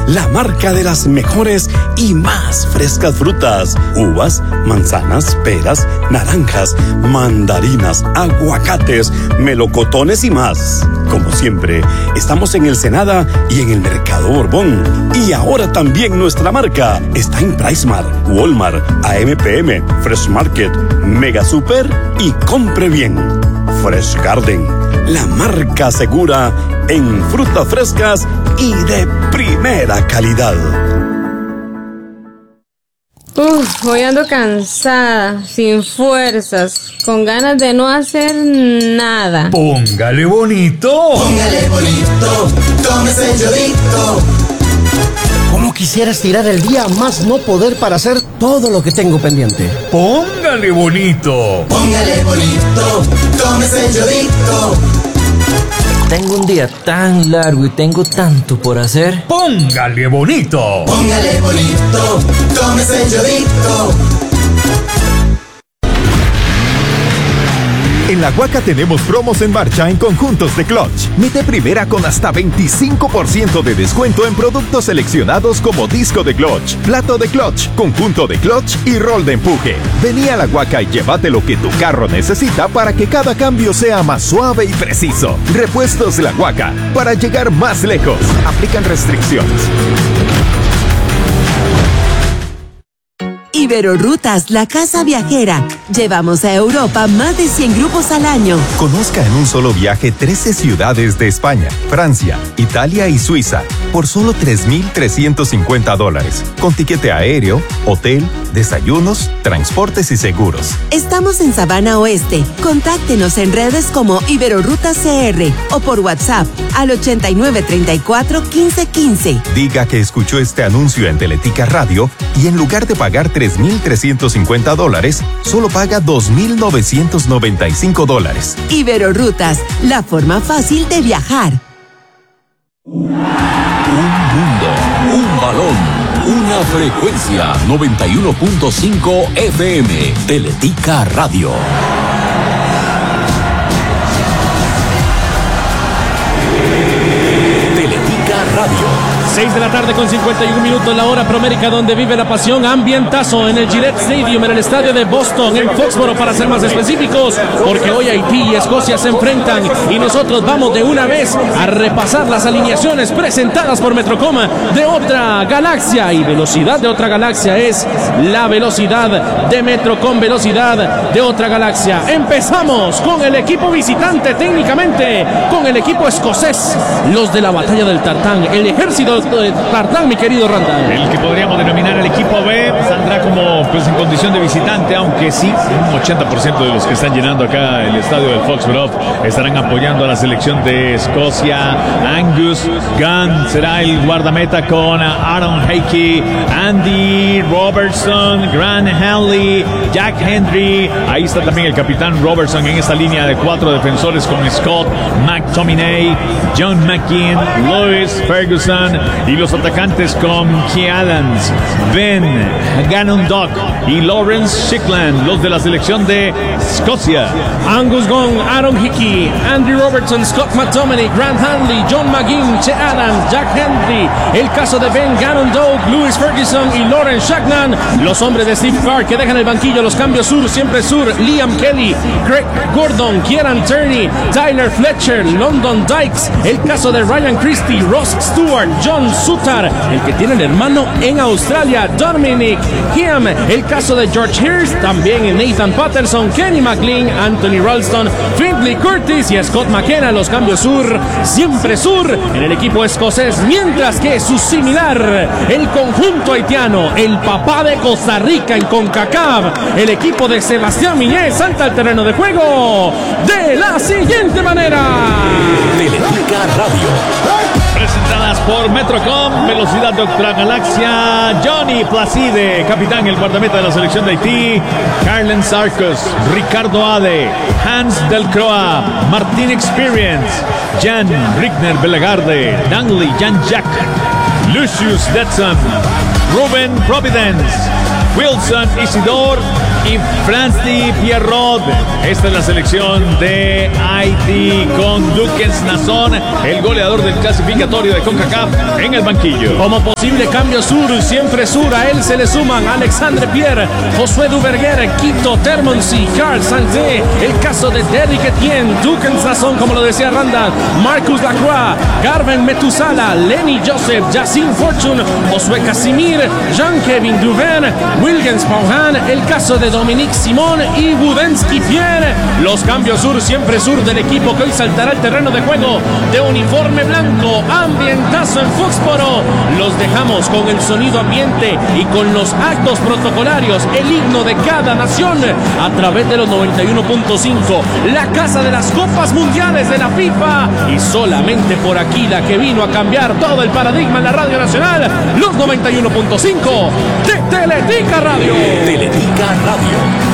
la marca de las mejores y más frescas frutas: uvas, manzanas, peras, naranjas, mandarinas, aguacates, melocotones y más. Como siempre, estamos en el Senada y en el Mercado Borbón. Y ahora también nuestra marca está en PriceMart, Walmart, AMPM, Fresh Market, Mega Super y Compre Bien. Fresh Garden, la marca segura en frutas frescas y de primera calidad. Hoy ando cansada, sin fuerzas, con ganas de no hacer nada. Póngale bonito. Póngale bonito, tómese el yodito. ¿Cómo quisiera estirar el día más no poder para hacer todo lo que tengo pendiente? Póngale bonito. Póngale bonito, tómese el yodito. Tengo un día tan largo y tengo tanto por hacer. Póngale bonito. Póngale bonito, tómese el yodito. En La Huaca tenemos promos en marcha en conjuntos de Clutch. Mete primera con hasta 25% de descuento en productos seleccionados como disco de Clutch, plato de Clutch, conjunto de Clutch y rol de empuje. Vení a La Huaca y llévate lo que tu carro necesita para que cada cambio sea más suave y preciso. Repuestos La Huaca, para llegar más lejos. Aplican restricciones. Iberorrutas, la casa viajera. Llevamos a Europa más de 100 grupos al año. Conozca en un solo viaje 13 ciudades de España, Francia, Italia y Suiza por solo $3,350, con tiquete aéreo, hotel, desayunos, transportes y seguros. Estamos en Sabana Oeste. Contáctenos en redes como Iberorrutas CR o por WhatsApp al 8934-1515. Diga que escuchó este anuncio en Teletica Radio y en lugar de pagar $3,350, solo paga $2,995. Iberorrutas, la forma fácil de viajar. Un mundo, un balón, una frecuencia. 91.5 FM. Teletica Radio. Teletica Radio. 6 de la tarde con 51 minutos, la hora promérica donde vive la pasión. Ambientazo en el Gillette Stadium, en el estadio de Boston, en Foxboro para ser más específicos, porque hoy Haití y Escocia se enfrentan y nosotros vamos de una vez a repasar las alineaciones presentadas por Metrocom de otra galaxia. Y velocidad de otra galaxia es la velocidad de Metrocom, velocidad de otra galaxia. Empezamos con el equipo visitante técnicamente, con el equipo escocés, los de la batalla del Tartán, el ejército de Tartán, mi querido Randall. El que podríamos denominar el equipo B saldrá como en condición de visitante, aunque sí, un 80% de los que están llenando acá el estadio del Foxborough estarán apoyando a la selección de Escocia. Angus Gunn será el guardameta con Aaron Hickey, Andy Robertson, Grant Hanley, Jack Hendry. Ahí está también el capitán Robertson en esta línea de 4 defensores con Scott McTominay, John McKean, Lewis Ferguson, y los atacantes con Key Adams, Ben Gannon-Dock y Lawrence Schickland, los de la selección de Escocia. Angus Gunn, Aaron Hickey, Andy Robertson, Scott McTominay, Grant Hanley, John McGinn, Che Adams, Jack Henry, el caso de Ben Gannon-Dock, Lewis Ferguson y Lawrence Schickland, los hombres de Steve Clark que dejan el banquillo, los cambios sur, siempre sur, Liam Kelly, Greg Gordon, Kieran Tierney, Tyler Fletcher, London Dykes, el caso de Ryan Christie, Ross Stewart, John Sutar, el que tiene el hermano en Australia, Dominic Hiam, el caso de George Hirst, también Nathan Patterson, Kenny McLean, Anthony Ralston, Findlay Curtis y Scott McKenna, los cambios sur, siempre sur en el equipo escocés, mientras que su similar, el conjunto haitiano, el papá de Costa Rica en CONCACAF, el equipo de Sebastián Miñé salta al terreno de juego de la siguiente manera. Teletica Radio. Presentadas por Metrocom, velocidad de otra galaxia. Johnny Placide, capitán, el guardameta de la selección de Haití. Carlen Sarcos, Ricardo Ade, Hans Delcroix, Martin Experience, Jan Rigner Belegarde, Danley Jan Jack, Lucius Detson, Ruben Providence, Wilson, Isidore y Francis Pierrot. Esta es la selección de Haití con Dukens Nazón, el goleador del clasificatorio de CONCACAF, en el banquillo. Como posible cambio sur, siempre sur, a él se le suman Alexandre Pierre, Josué Duverger, Quito Termonsi, Carl Santé, el caso de Derrick Etienne, Dukens Nazón, como lo decía Randall, Marcus Lacroix, Garben Metusala, Lenny Joseph, Yacine Fortune, Josué Casimir, Jean-Kevin Duvin, Wilgens Pauhan, el caso de Dominique Simón y Budensky Pierre. Los cambios sur, siempre sur del equipo que hoy saltará al terreno de juego de uniforme blanco, ambientazo en Foxboro. Los dejamos con el sonido ambiente y con los actos protocolarios, el himno de cada nación a través de los 91.5, la casa de las copas mundiales de la FIFA, y solamente por aquí la que vino a cambiar todo el paradigma en la Radio Nacional, los 91.5 de Teletica Radio. Teletica Radio.